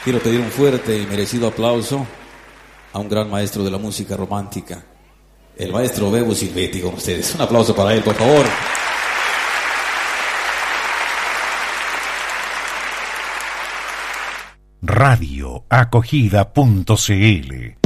Quiero pedir un fuerte y merecido aplauso a un gran maestro de la música romántica, el maestro Bebo Silvetti, con ustedes. Un aplauso para él, por favor. Radioacogida.cl